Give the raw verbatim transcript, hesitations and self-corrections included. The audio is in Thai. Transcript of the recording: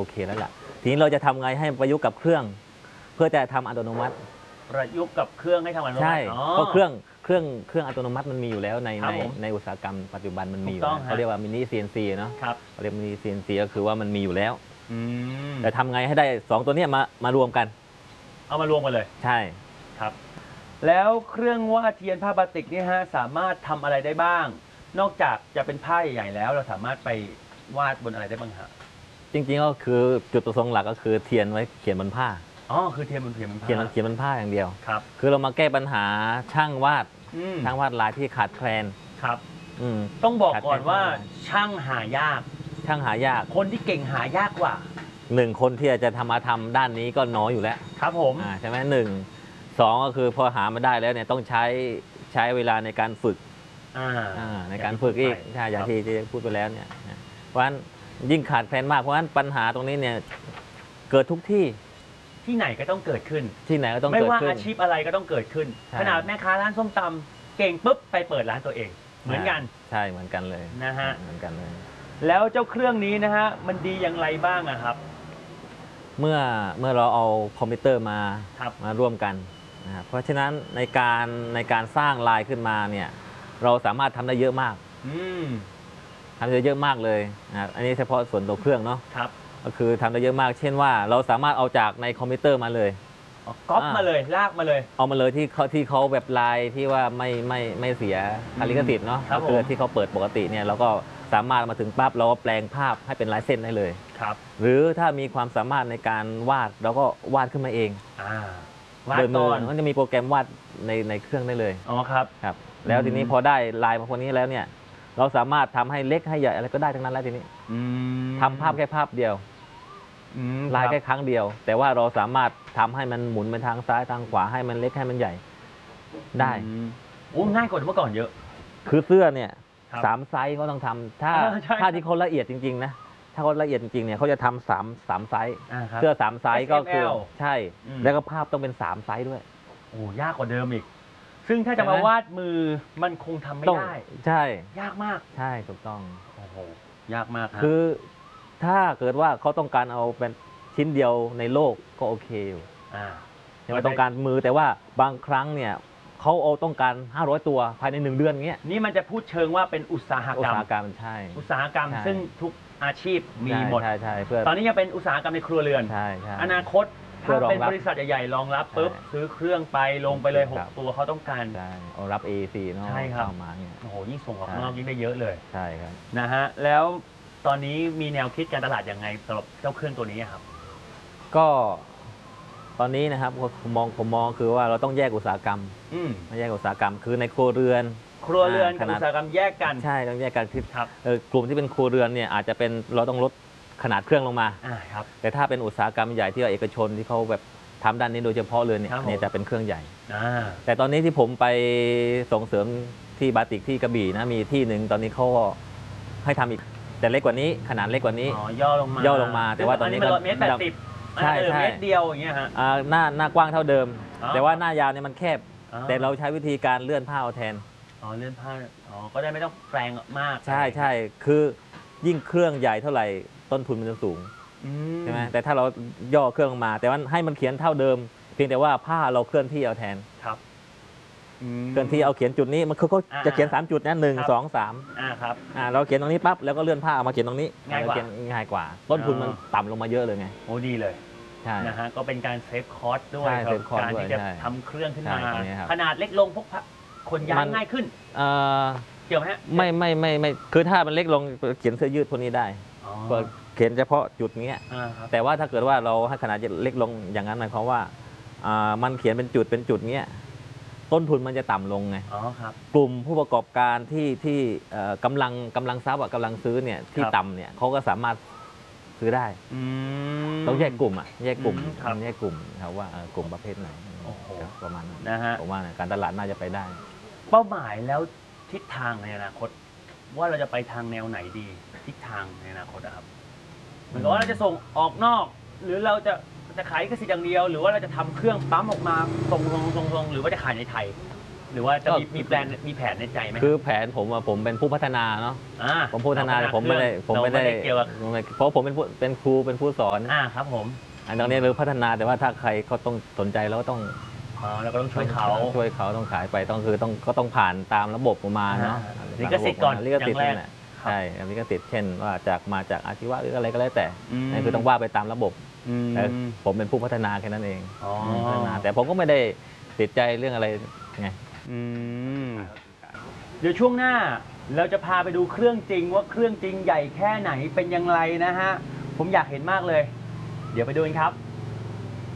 เคแล้วล่ะทีนี้เราจะทำไงให้ประยุกต์กับเครื่องเพื่อจะทำอัตโนมัติประยุกต์กับเครื่องให้ทำอัตโนมัติใช่เพราะเครื่องเครื่องเครื่องอัตโนมัติมันมีอยู่แล้วในในในอุตสาหกรรมปัจจุบันมันมีอยู่เขาเรียกว่ามินิ ซี เอ็น ซี เนาะเขาเรียกมินิ ซี เอ็น ซี ก็คือว่ามันมีอยู่แล้วแต่ทำไงให้ได้สองตัวนี้มามารวมกันเอามารวมกันเลยใช่ครับแล้วเครื่องวาดเทียนผ้าบาติกนี่ฮะสามารถทำอะไรได้บ้างนอกจากจะเป็นผ้าใหญ่ๆแล้วเราสามารถไปวาดบนอะไรได้บ้างฮะจริงๆก็คือจุดประสงค์หลักก็คือเทียนไว้เขียนบนผ้าอ๋อคือเทียนบนเทียนบนผ้าเขียนเขียนบนผ้าอย่างเดียวครับคือเรามาแก้ปัญหาช่างวาดช่างวาดลายที่ขาดแคลนครับต้องบอกก่อนว่าช่างหายากช่างหายากคนที่เก่งหายากกว่าหนึ่งคนที่จะทำมาทำด้านนี้ก็น้อยอยู่แล้วครับผมใช่ไหมหนึ่งสองก็คือพอหามาได้แล้วเนี่ยต้องใช้ใช้เวลาในการฝึกในการฝึกอีกใช่อย่างที่ที่พูดไปแล้วเนี่ยเพราะฉะนั้นยิ่งขาดแคลนมากเพราะฉะนั้นปัญหาตรงนี้เนี่ยเกิดทุกที่ที่ไหนก็ต้องเกิดขึ้นที่ไหนก็ต้องไม่ว่าอาชีพอะไรก็ต้องเกิดขึ้นขนาดแม่ค้าร้านส้มตำเก่งปุ๊บไปเปิดร้านตัวเองเหมือนกันใช่เหมือนกันเลยนะฮะเหมือนกันเลยแล้วเจ้าเครื่องนี้นะฮะมันดีอย่างไรบ้างอะครับเมื่อเมื่อเราเอาคอมพิวเตอร์มามาร่วมกันนะครับเพราะฉะนั้นในการในการสร้างลายขึ้นมาเนี่ยเราสามารถทำได้เยอะมากทำได้เยอะมากเลยนะอันนี้เฉพาะส่วนตัวเครื่องเนาะก็คือทำได้เยอะมากเช่นว่าเราสามารถเอาจากในคอมพิวเตอร์มาเลยก๊อปมาเลยลากมาเลยเอามาเลยที่เขาที่เขาแบบลายที่ว่าไม่ไม่ไม่เสียค่าลิขสิทธิ์เนาะก็คือที่เขาเปิดปกติเนี่ยเราก็สามารถมาถึงปั๊บเราก็แปลงภาพให้เป็นลายเส้นได้เลยครับหรือถ้ามีความสามารถในการวาดเราก็วาดขึ้นมาเองวาดก่อนมันจะมีโปรแกรมวาดในในเครื่องได้เลยอ๋อครับครับแล้วทีนี้พอได้ลายมาคนนี้แล้วเนี่ยเราสามารถทำให้เล็กให้ใหญ่อะไรก็ได้ทั้งนั้นแล้วทีนี้ทำภาพแค่ภาพเดียวลายแค่ครั้งเดียวแต่ว่าเราสามารถทำให้มันหมุนไปทางซ้ายทางขวาให้มันเล็กให้มันใหญ่ได้โอ้ง่ายกว่าเมื่อก่อนเยอะคือเสื้อเนี่ยสามไซส์เขาต้องทำถ้าถ้าที่เขาละเอียดจริงๆนะถ้าเขาละเอียดจริงๆเนี่ยเขาจะทำสามสามไซส์เสื้อสามไซส์ก็คือใช่แล้วก็ภาพต้องเป็นสามไซส์ด้วยโอ้ยากกว่าเดิมอีกซึ่งถ้าจะมาวาดมือมันคงทำไม่ได้ใช่ยากมากใช่ถูกต้องโอ้โหยากมากคือถ้าเกิดว่าเขาต้องการเอาเป็นชิ้นเดียวในโลกก็โอเคอยู่ใช่ไหมต้องการมือแต่ว่าบางครั้งเนี่ยเขาเอาต้องการห้าร้อยตัวภายในหนึ่งเดือนเงี้ยนี่มันจะพูดเชิงว่าเป็นอุตสาหกรรมอุตสาหกรรมใช่อุตสาหกรรมซึ่งทุกอาชีพมีหมดใช่ใช่เพื่อตอนนี้ยังเป็นอุตสาหกรรมในครัวเรือนใช่ใช่อนาคตถ้าเป็นบริษัทใหญ่ๆรองรับปุ๊บซื้อเครื่องไปลงไปเลยหกตัวเขาต้องการใช่เอารับ เอ ซี เนาะใช่ครับมาเนี่ยโอ้โหยิ่งส่งออกนอกยิ่งได้เยอะเลยใช่ครับนะฮะแล้วตอนนี้มีแนวคิดการตลาดยังไงสำหรับเจ้าเครื่องตัวนี้ครับก็ตอนนี้นะครับผมมองผมมองคือว่าเราต้องแยกอุตสาหกรรมไม่แยกอุตสาหกรรมคือในครัวเรือนครัวเรือนกับอุตสาหกรรมแยกกันใช่ต้องแยกกันคือครับกลุ่มที่เป็นครัวเรือนเนี่ยอาจจะเป็นเราต้องลดขนาดเครื่องลงมาแต่ถ้าเป็นอุตสาหกรรมใหญ่ที่เอกชนที่เขาแบบทำด้านนี้โดยเฉพาะเลยเนี่ยเนี่ยจะเป็นเครื่องใหญ่แต่ตอนนี้ที่ผมไปส่งเสริมที่บาติกที่กระบี่นะมีที่หนึ่งตอนนี้เขาให้ทำอีกแต่เล็กกว่านี้ขนาดเล็กกว่านี้ย่อลงมาย่อลงมาแต่ว่าตอนนี้ก็เมตรแปดสิบใช่ใช่เมตรเดียวอย่างเงี้ยฮะหน้าหน้ากว้างเท่าเดิมแต่ว่าหน้ายาวเนี่ยมันแคบแต่เราใช้วิธีการเลื่อนผ้าเอาแทนอ๋อเลื่อนผ้าอ๋อก็ได้ไม่ต้องแปลงมากใช่ใช่คือยิ่งเครื่องใหญ่เท่าไหร่ต้นทุนมันจะสูงใช่ไหมแต่ถ้าเราย่อเครื่องลงมาแต่ว่าให้มันเขียนเท่าเดิมเพียงแต่ว่าผ้าเราเคลื่อนที่เอาแทนครับเคลื่อนที่เอาเขียนจุดนี้มันเขาจะเขียนสามจุดนะหนึ่งสองสามอ่าครับอ่าเราเขียนตรงนี้ปั๊บแล้วก็เลื่อนผ้าเอามาเขียนตรงนี้ง่ายกว่าง่ายกว่าต้นทุนมันต่ำลงมาเยอะเลยไงโอ้ดีเลยใช่นะฮะก็เป็นการเซฟคอสด้วยการที่จะทำเครื่องขึ้นมาขนาดเล็กลงพกขนย้ายง่ายขึ้นเกี่ยวไหมฮะไม่ไม่ไม่ไม่คือถ้ามันเล็กลงเขียนเสื้อยืดพวกนี้ได้เขียนเฉพาะจุดนี้แต่ว่าถ้าเกิดว่าเราให้ขนาดเล็กลงอย่างนั้นหมายความว่ามันเขียนเป็นจุดเป็นจุดเงี้ยต้นทุนมันจะต่ำลงไงกลุ่มผู้ประกอบการที่ที่กำลังกำลังทรัพย์กำลังซื้อเนี่ยที่ต่ำเนี่ยเขาก็สามารถซื้อได้ต้องแยกกลุ่มอ่ะแยกกลุ่มแยกกลุ่มครับว่ากลุ่มประเภทไหนประมาณนั้นนะฮะผมว่าการตลาดน่าจะไปได้เป้าหมายแล้วทิศทางในอนาคตว่าเราจะไปทางแนวไหนดีทิศทางในอนาคตครับเหมือนกับว่าเราจะส่งออกนอกหรือเราจะจะขายแค่สิทธิ์อย่างเดียวหรือว่าเราจะทำเครื่องปั๊มออกมาส่งส่งส่งส่งหรือว่าจะขายในไทยหรือว่าจะก็มีมีแผนมีแผนในใจไหมคือแผนผมอะผมเป็นผู้พัฒนาเนาะอ่าผมผู้พัฒนาแต่ผมไม่ได้ผมเราไม่ได้เกี่ยวกับเพราะผมเป็นผู้เป็นครูเป็นผู้สอนอ่าครับผมอันตรงนี้เราพัฒนาแต่ว่าถ้าใครเขาต้องสนใจเราก็ต้องอ๋อเราก็ต้องช่วยเขาต้องช่วยเขาต้องขายไปต้องคือต้องก็ต้องผ่านตามระบบประมาณเนาะอ่าลิขสิทธิ์ก่อนลิขสิทธิ์อย่างแรกนั่นแหละใช่ลิขสิทธิ์เช่นว่าจากมาจากอาชีวะหรืออะไรก็แล้วแต่อืมนั่นคือต้องว่าไปตามระบบอืมแต่ผมเป็นผู้พัฒนาแค่นั้นเองอ๋อพัฒนาแต่ผมก็ไม่ได้ติดใจเรื่องอะไรไงอืมเดี๋ยวช่วงหน้าเราจะพาไปดูเครื่องจริงว่าเครื่องจริงใหญ่แค่ไหนเป็นอย่างไรนะฮะผมอยากเห็นมากเลย เดี๋ยวไปดูกันครับ